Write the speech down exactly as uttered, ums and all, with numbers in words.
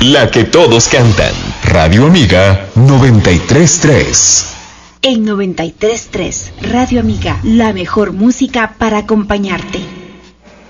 La que todos cantan. Radio Amiga noventa y tres punto tres. En noventa y tres punto tres, Radio Amiga, la mejor música para acompañarte.